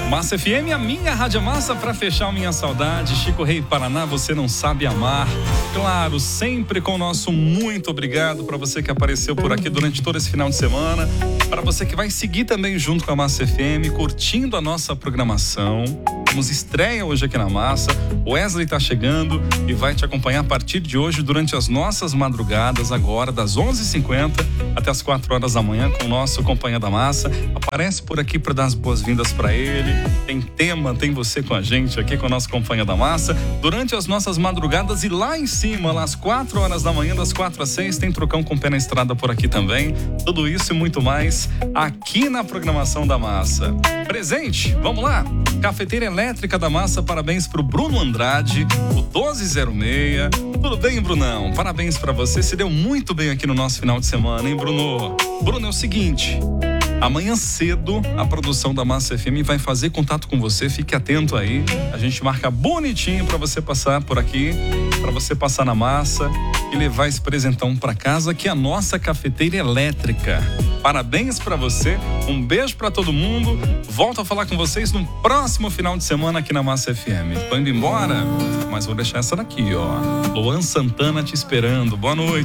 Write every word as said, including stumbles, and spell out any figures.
Massa F M, a minha Rádio Massa, pra fechar a minha saudade. Chico Rei Paraná, você não sabe amar. Claro, sempre com o nosso muito obrigado para você que apareceu por aqui durante todo esse final de semana. Para você que vai seguir também junto com a Massa F M, curtindo a nossa programação. Temos estreia hoje aqui na Massa. O Wesley tá chegando e vai te acompanhar a partir de hoje durante as nossas madrugadas, agora das onze e cinquenta até as quatro horas da manhã, com o nosso Companhia da Massa. Aparece por aqui para dar as boas-vindas para ele. Tem tema, tem você com a gente aqui com o nosso Companhia da Massa durante as nossas madrugadas. E lá em cima, lá às quatro horas da manhã, das quatro às seis, tem Trocão com Pé na Estrada por aqui também. Tudo isso e muito mais aqui na programação da Massa. Presente, vamos lá. Cafeteira Elétrica da Massa, parabéns pro Bruno Andrade, o doze zero seis. Tudo bem, Brunão? Parabéns pra você, se deu muito bem aqui no nosso final de semana, hein, Bruno? Bruno, é o seguinte, amanhã cedo a produção da Massa F M vai fazer contato com você, fique atento aí. A gente marca bonitinho pra você passar por aqui, pra você passar na Massa e levar esse presentão pra casa, que é a nossa cafeteira elétrica. Parabéns pra você, um beijo pra todo mundo. Volto a falar com vocês no próximo final de semana aqui na Massa F M. Tô indo embora, mas vou deixar essa daqui, ó. Luan Santana te esperando. Boa noite.